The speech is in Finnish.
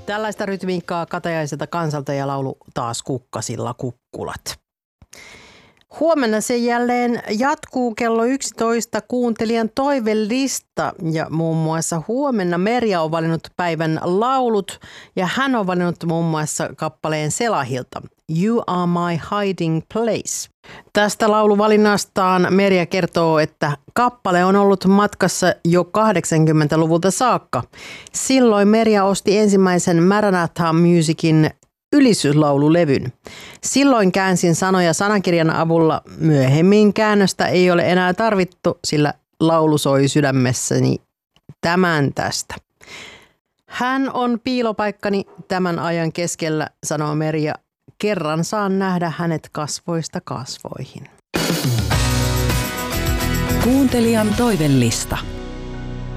Tällaista rytmiikkaa katajaiselta kansalta ja laulu taas kukkasilla kukkulat. Huomenna se jälleen jatkuu kello 11 kuuntelijan toivelista ja muun muassa huomenna Merja on valinnut päivän laulut ja hän on valinnut muun muassa kappaleen Selahilta You Are My Hiding Place. Tästä lauluvalinnastaan Merja kertoo, että kappale on ollut matkassa jo 80-luvulta saakka. Silloin Merja osti ensimmäisen Maranatha Musicin ylistyslaululevyn. Silloin käänsin sanoja sanakirjan avulla. Myöhemmin käännöstä ei ole enää tarvittu, sillä laulu soi sydämessäni tämän tästä. Hän on piilopaikkani tämän ajan keskellä, sanoo Merja. Kerran saan nähdä hänet kasvoista kasvoihin. Kuuntelijan toivelista.